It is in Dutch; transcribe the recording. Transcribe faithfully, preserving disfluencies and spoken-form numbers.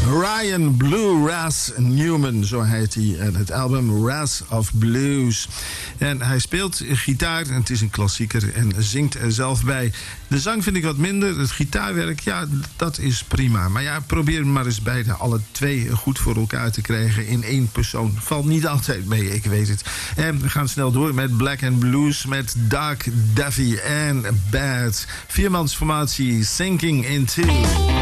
Ryan Blue Ras Newman, zo heet hij. En het album Ras of Blues. En hij speelt gitaar, en het is een klassieker, en zingt er zelf bij. De zang vind ik wat minder. Het gitaarwerk, ja, dat is prima. Maar ja, probeer maar eens beide, alle twee, goed voor elkaar te krijgen in één persoon. Valt niet altijd mee, ik weet het. En we gaan snel door met Black and Blues, met Dark Davy en Bad. Viermansformatie, Sinking Into.